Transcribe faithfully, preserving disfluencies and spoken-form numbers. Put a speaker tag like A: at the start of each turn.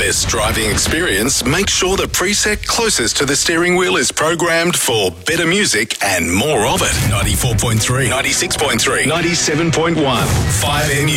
A: best driving experience, make sure the preset closest to the steering wheel is programmed for better music and more of it. ninety-four point three, ninety-six point three, ninety-seven point one, five M U.